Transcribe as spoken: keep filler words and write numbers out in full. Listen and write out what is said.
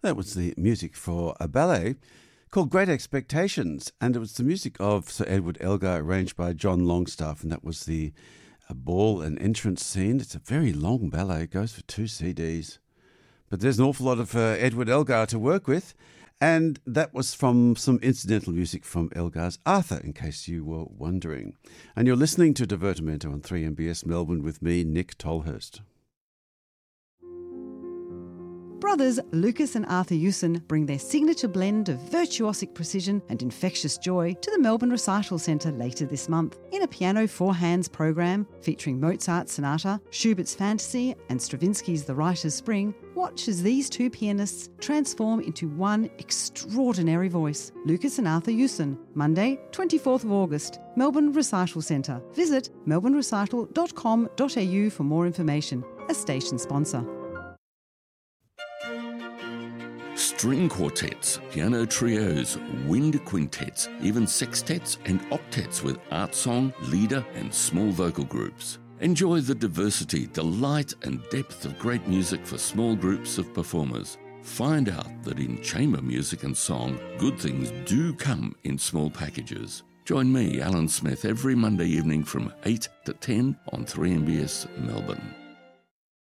That was the music for a ballet called Great Expectations, and it was the music of Sir Edward Elgar, arranged by John Longstaff, and that was the uh, ball and entrance scene. It's a very long ballet, it goes for two C Ds. But there's an awful lot of uh, Edward Elgar to work with, and that was from some incidental music from Elgar's Arthur, in case you were wondering. And you're listening to Divertimento on three M B S Melbourne with me, Nick Tolhurst. Brothers Lucas and Arthur Hewson bring their signature blend of virtuosic precision and infectious joy to the Melbourne Recital Centre later this month in a piano four hands program featuring Mozart's Sonata, Schubert's Fantasy and Stravinsky's The Writer's Spring. Watch as these two pianists transform into one extraordinary voice. Lucas and Arthur Hewson, Monday, twenty-fourth of August, Melbourne Recital Centre. Visit melbourne recital dot com dot a u for more information. A station sponsor. String quartets, piano trios, wind quintets, even sextets and octets with art song, leader and small vocal groups. Enjoy the diversity, delight and depth of great music for small groups of performers. Find out that in chamber music and song, good things do come in small packages. Join me, Alan Smith, every Monday evening from eight to ten on three M B S Melbourne.